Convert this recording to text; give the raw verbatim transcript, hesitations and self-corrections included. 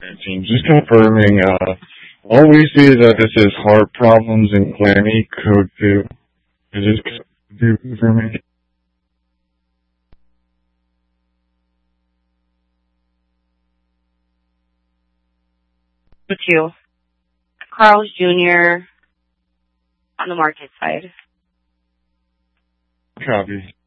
team. Just confirming, uh, all we see is that this is heart problems in Glammy code two. Is this code two confirming? Two. Carl's Junior on the market side. Copy.